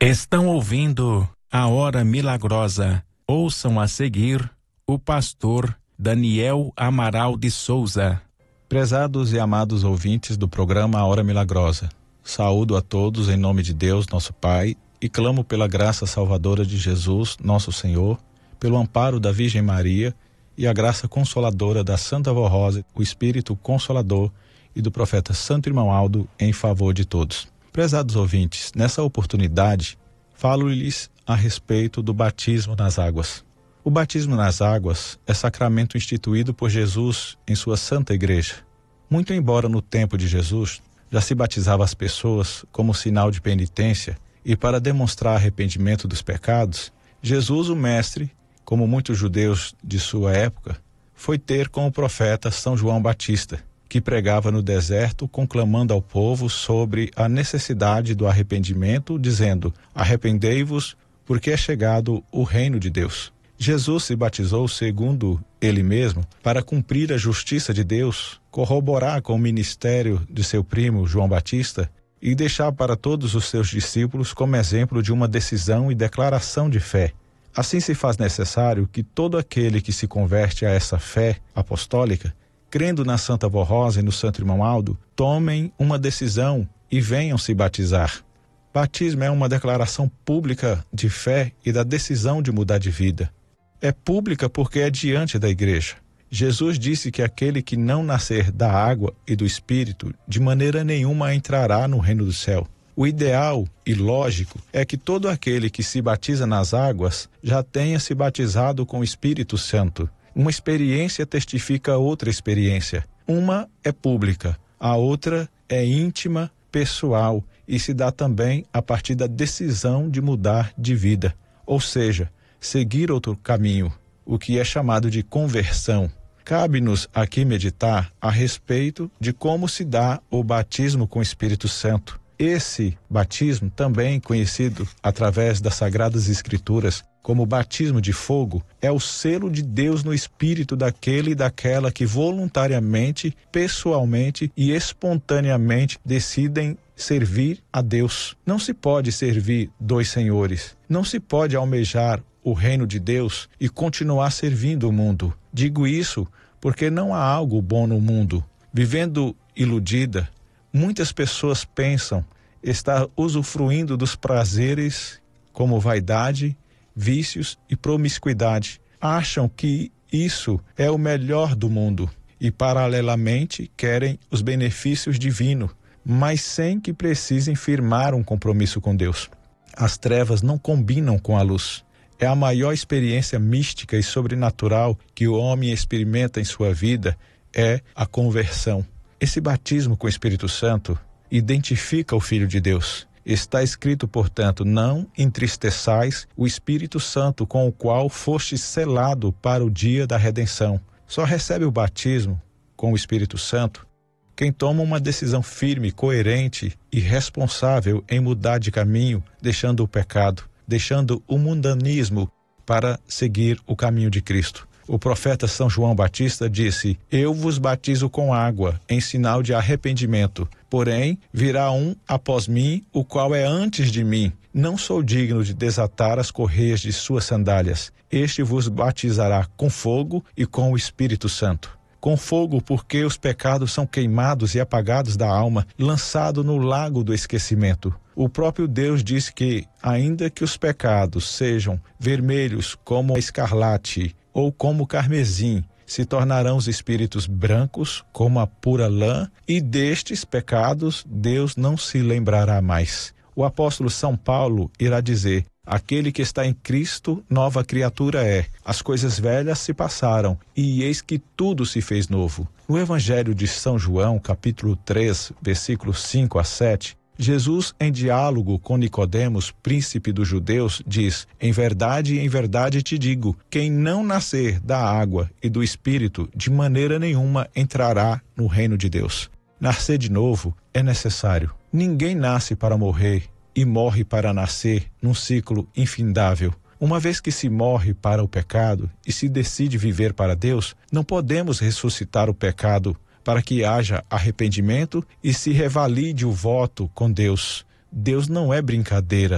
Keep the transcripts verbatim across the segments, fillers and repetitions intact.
Estão ouvindo a Hora Milagrosa. Ouçam a seguir o pastor Daniel Amaral de Souza. Prezados e amados ouvintes do programa A Hora Milagrosa, saúdo a todos em nome de Deus, nosso Pai, e clamo pela graça salvadora de Jesus, nosso Senhor, pelo amparo da Virgem Maria e a graça consoladora da Santa Vó Rosa, o Espírito Consolador e do profeta Santo Irmão Aldo em favor de todos. Prezados ouvintes, nessa oportunidade, falo-lhes a respeito do batismo nas águas. O batismo nas águas é sacramento instituído por Jesus em sua Santa Igreja. Muito embora no tempo de Jesus já se batizava as pessoas como sinal de penitência e para demonstrar arrependimento dos pecados, Jesus, o Mestre, como muitos judeus de sua época, foi ter com o profeta São João Batista, que pregava no deserto, conclamando ao povo sobre a necessidade do arrependimento, dizendo: arrependei-vos, porque é chegado o reino de Deus. Jesus se batizou, segundo ele mesmo, para cumprir a justiça de Deus, corroborar com o ministério de seu primo João Batista e deixar para todos os seus discípulos como exemplo de uma decisão e declaração de fé. Assim se faz necessário que todo aquele que se converte a essa fé apostólica, crendo na Santa Vó Rosa e no Santo Irmão Aldo, tomem uma decisão e venham se batizar. Batismo é uma declaração pública de fé e da decisão de mudar de vida. É pública porque é diante da igreja. Jesus disse que aquele que não nascer da água e do Espírito, de maneira nenhuma entrará no reino do céu. O ideal e lógico é que todo aquele que se batiza nas águas já tenha se batizado com o Espírito Santo. Uma experiência testifica outra experiência. Uma é pública, a outra é íntima, pessoal e se dá também a partir da decisão de mudar de vida, ou seja, seguir outro caminho, o que é chamado de conversão. Cabe-nos aqui meditar a respeito de como se dá o batismo com o Espírito Santo. Esse batismo, também conhecido através das Sagradas Escrituras como batismo de fogo, é o selo de Deus no espírito daquele e daquela que voluntariamente, pessoalmente e espontaneamente decidem servir a Deus. Não se pode servir dois senhores. Não se pode almejar o reino de Deus e continuar servindo o mundo. Digo isso porque não há algo bom no mundo. Vivendo iludida, muitas pessoas pensam estar usufruindo dos prazeres como vaidade, vícios e promiscuidade. Acham que isso é o melhor do mundo e, paralelamente, querem os benefícios divinos, mas sem que precisem firmar um compromisso com Deus. As trevas não combinam com a luz. É a maior experiência mística e sobrenatural que o homem experimenta em sua vida, é a conversão. Esse batismo com o Espírito Santo identifica o Filho de Deus. Está escrito, portanto, não entristeçais o Espírito Santo com o qual foste selado para o dia da redenção. Só recebe o batismo com o Espírito Santo quem toma uma decisão firme, coerente e responsável em mudar de caminho, deixando o pecado, deixando o mundanismo para seguir o caminho de Cristo. O profeta São João Batista disse: eu vos batizo com água, em sinal de arrependimento. Porém, virá um após mim, o qual é antes de mim. Não sou digno de desatar as correias de suas sandálias. Este vos batizará com fogo e com o Espírito Santo. Com fogo, porque os pecados são queimados e apagados da alma, lançado no lago do esquecimento. O próprio Deus disse que, ainda que os pecados sejam vermelhos como a escarlate ou como carmesim, se tornarão os espíritos brancos como a pura lã, e destes pecados Deus não se lembrará mais. O apóstolo São Paulo irá dizer: aquele que está em Cristo, nova criatura é. As coisas velhas se passaram, e eis que tudo se fez novo. No Evangelho de São João, capítulo três, versículos cinco a sete, Jesus, em diálogo com Nicodemos, príncipe dos judeus, diz: em verdade, em verdade te digo, quem não nascer da água e do Espírito, de maneira nenhuma entrará no reino de Deus. Nascer de novo é necessário. Ninguém nasce para morrer e morre para nascer num ciclo infindável. Uma vez que se morre para o pecado e se decide viver para Deus, não podemos ressuscitar o pecado para que haja arrependimento e se revalide o voto com Deus. Deus não é brincadeira.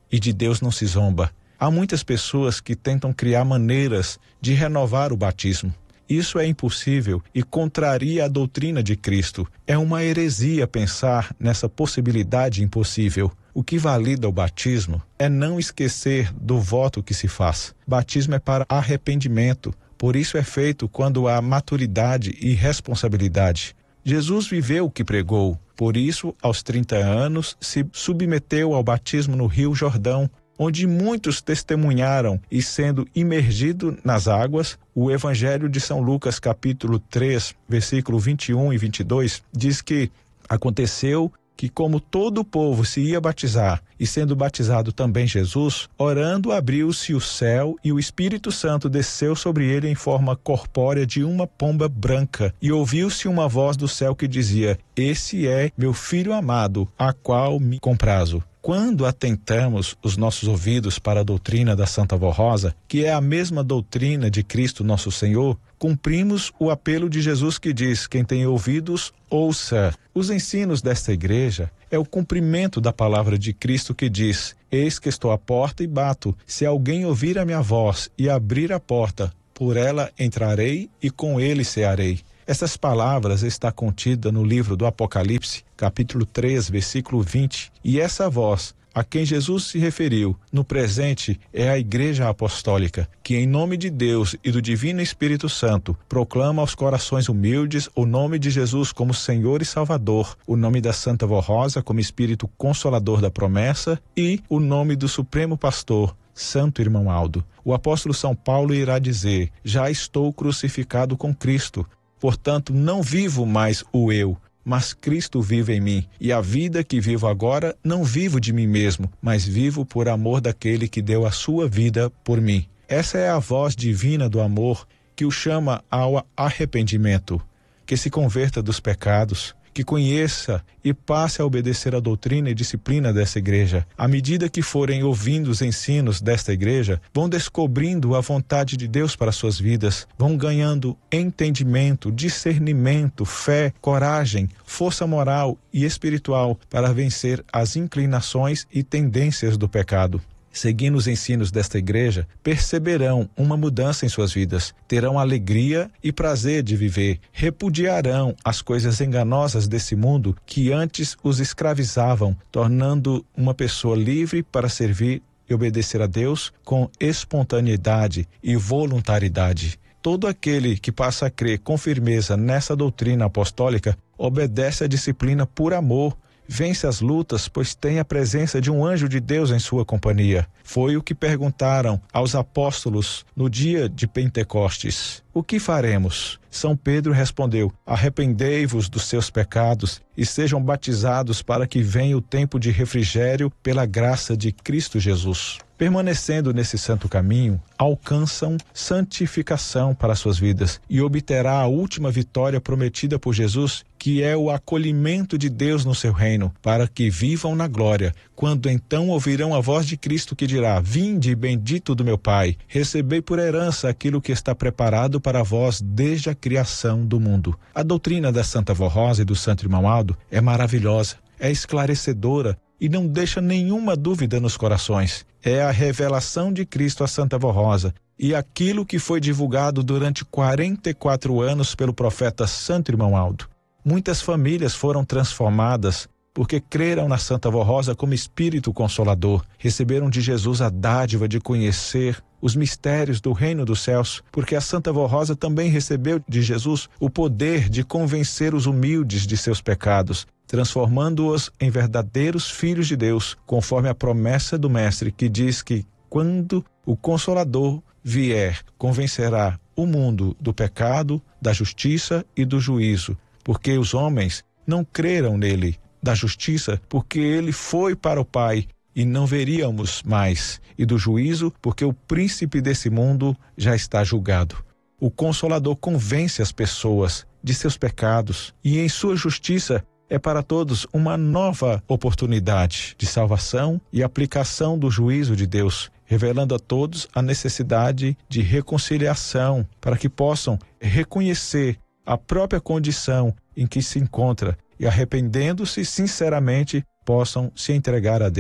e de Deus não se zomba. Há muitas pessoas que tentam criar maneiras de renovar o batismo. Isso é impossível e contraria a doutrina de Cristo. É uma heresia pensar nessa possibilidade impossível. O que valida o batismo é não esquecer do voto que se faz. Batismo é para arrependimento. Por isso é feito quando há maturidade e responsabilidade. Jesus viveu o que pregou. Por isso, aos trinta anos, se submeteu ao batismo no Rio Jordão, onde muitos testemunharam, e sendo imergido nas águas, o Evangelho de São Lucas, capítulo três, versículo vinte e um e vinte e dois, diz que aconteceu que, como todo o povo se ia batizar, e sendo batizado também Jesus, orando abriu-se o céu e o Espírito Santo desceu sobre ele em forma corpórea de uma pomba branca, e ouviu-se uma voz do céu que dizia: Esse é meu Filho amado, a qual me comprazo. Quando atentamos os nossos ouvidos para a doutrina da Santa Vó Rosa, que é a mesma doutrina de Cristo nosso Senhor, cumprimos o apelo de Jesus que diz: quem tem ouvidos, ouça. Os ensinos desta igreja é o cumprimento da palavra de Cristo que diz: eis que estou à porta e bato. Se alguém ouvir a minha voz e abrir a porta, por ela entrarei e com ele cearei. Essas palavras está contida no livro do Apocalipse, capítulo três, versículo vinte, e essa voz a quem Jesus se referiu no presente é a Igreja Apostólica, que em nome de Deus e do Divino Espírito Santo proclama aos corações humildes o nome de Jesus como Senhor e Salvador, o nome da Santa Vó Rosa como Espírito Consolador da promessa e o nome do Supremo Pastor, Santo Irmão Aldo. O apóstolo São Paulo irá dizer: já estou crucificado com Cristo, portanto não vivo mais o eu, mas Cristo vive em mim, e a vida que vivo agora não vivo de mim mesmo, mas vivo por amor daquele que deu a sua vida por mim. Essa é a voz divina do amor que o chama ao arrependimento, que se converta dos pecados, que conheça e passe a obedecer a doutrina e disciplina dessa igreja. À medida que forem ouvindo os ensinos desta igreja, vão descobrindo a vontade de Deus para suas vidas, vão ganhando entendimento, discernimento, fé, coragem, força moral e espiritual para vencer as inclinações e tendências do pecado. Seguindo os ensinos desta igreja, perceberão uma mudança em suas vidas, terão alegria e prazer de viver, repudiarão as coisas enganosas desse mundo que antes os escravizavam, tornando uma pessoa livre para servir e obedecer a Deus com espontaneidade e voluntariedade. Todo aquele que passa a crer com firmeza nessa doutrina apostólica obedece à disciplina por amor, vence as lutas, pois tem a presença de um anjo de Deus em sua companhia. Foi o que perguntaram aos apóstolos no dia de Pentecostes: o que faremos? São Pedro respondeu: arrependei-vos dos seus pecados e sejam batizados para que venha o tempo de refrigério pela graça de Cristo Jesus. Permanecendo nesse santo caminho, alcançam santificação para suas vidas e obterá a última vitória prometida por Jesus, que é o acolhimento de Deus no seu reino, para que vivam na glória, quando então ouvirão a voz de Cristo que dirá: vinde, bendito do meu Pai, recebei por herança aquilo que está preparado para vós desde a criação do mundo. A doutrina da Santa Vó Rosa e do Santo Irmão Aldo é maravilhosa, é esclarecedora e não deixa nenhuma dúvida nos corações. É a revelação de Cristo à Santa Vó Rosa e aquilo que foi divulgado durante quarenta e quatro anos pelo profeta Santo Irmão Aldo. Muitas famílias foram transformadas porque creram na Santa Vó Rosa como Espírito Consolador, receberam de Jesus a dádiva de conhecer os mistérios do reino dos céus, porque a Santa Vó Rosa também recebeu de Jesus o poder de convencer os humildes de seus pecados, transformando-os em verdadeiros filhos de Deus, conforme a promessa do Mestre, que diz que quando o Consolador vier, convencerá o mundo do pecado, da justiça e do juízo, porque os homens não creram nele, da justiça, porque ele foi para o Pai e não veríamos mais, e do juízo, porque o príncipe desse mundo já está julgado. O Consolador convence as pessoas de seus pecados e em sua justiça é para todos uma nova oportunidade de salvação e aplicação do juízo de Deus, revelando a todos a necessidade de reconciliação para que possam reconhecer a própria condição em que se encontra e, arrependendo-se sinceramente, possam se entregar a Deus.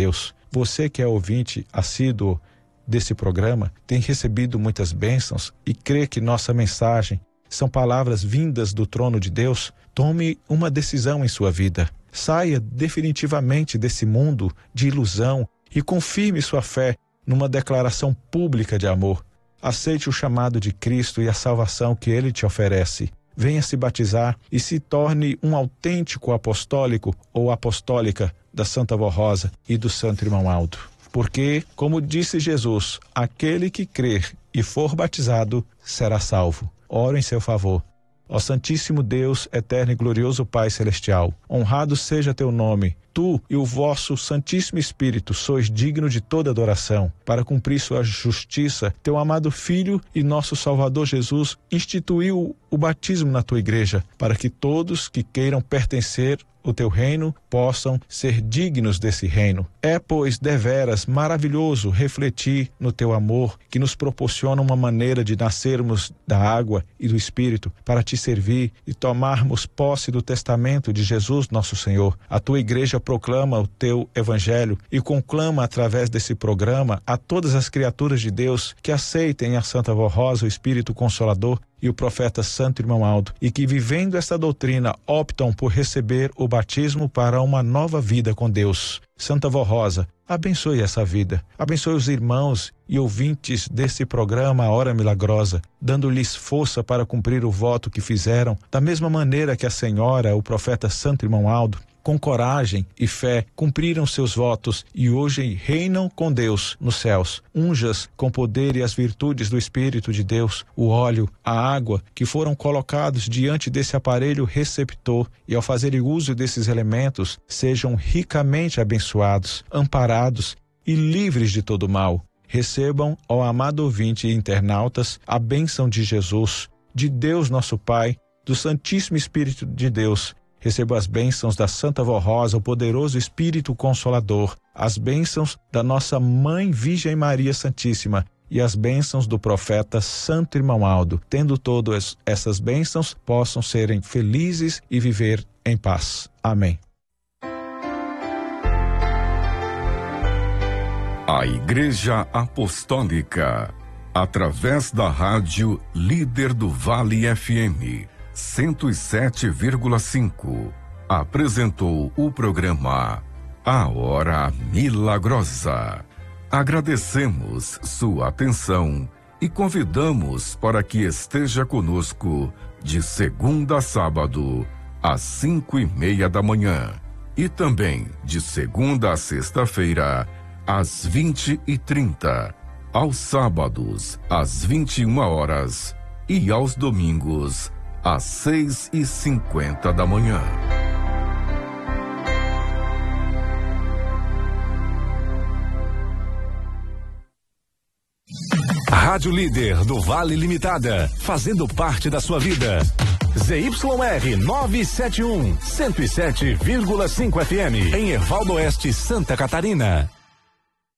você que é ouvinte assíduo desse programa tem recebido muitas bênçãos e crê que nossa mensagem são palavras vindas do trono de Deus, tome uma decisão em sua vida. Saia definitivamente desse mundo de ilusão e confirme sua fé numa declaração pública de amor. Aceite o chamado de Cristo e a salvação que Ele te oferece. Venha se batizar e se torne um autêntico apostólico ou apostólica da Santa Vó Rosa e do Santo Irmão Aldo. Porque, como disse Jesus, aquele que crer e for batizado será salvo. Oro em seu favor. Ó Santíssimo Deus, eterno e glorioso Pai Celestial, honrado seja teu nome. Tu e o vosso Santíssimo Espírito sois digno de toda adoração. Para cumprir sua justiça, teu amado Filho e nosso Salvador Jesus instituiu o batismo na tua igreja, para que todos que queiram pertencer o teu reino possam ser dignos desse reino. É, pois, deveras maravilhoso refletir no teu amor, que nos proporciona uma maneira de nascermos da água e do Espírito para te servir e tomarmos posse do testamento de Jesus nosso Senhor. A tua igreja proclama o teu evangelho e conclama através desse programa a todas as criaturas de Deus que aceitem a Santa Vó Rosa, o Espírito Consolador e o profeta Santo Irmão Aldo, e que vivendo esta doutrina optam por receber o batismo para uma nova vida com Deus. Santa Vó Rosa, abençoe essa vida, abençoe os irmãos e ouvintes desse programa A Hora Milagrosa, dando-lhes força para cumprir o voto que fizeram, da mesma maneira que a senhora, o profeta Santo Irmão Aldo, com coragem e fé, cumpriram seus votos e hoje reinam com Deus nos céus. Unjas com poder e as virtudes do Espírito de Deus, o óleo, a água que foram colocados diante desse aparelho receptor e ao fazerem uso desses elementos, sejam ricamente abençoados, amparados e livres de todo mal. Recebam, ó amado ouvinte e internautas, a bênção de Jesus, de Deus nosso Pai, do Santíssimo Espírito de Deus. Receba as bênçãos da Santa Vó Rosa, o poderoso Espírito Consolador, as bênçãos da nossa Mãe Virgem Maria Santíssima e as bênçãos do profeta Santo Irmão Aldo. Tendo todas essas bênçãos, possam serem felizes e viver em paz. Amém. A Igreja Apostólica, através da rádio Líder do Vale F M, cento e sete vírgula cinco, apresentou o programa A Hora Milagrosa. Agradecemos sua atenção e convidamos para que esteja conosco de segunda a sábado, às cinco e meia da manhã, e também de segunda a sexta-feira, às vinte e trinta, aos sábados, às vinte e uma horas e aos domingos, às seis e cinquenta da manhã. Rádio Líder do Vale Limitada, fazendo parte da sua vida. Z Y R novecentos e setenta e um, cento e sete vírgula cinco F M, em Ervaldo Oeste, Santa Catarina.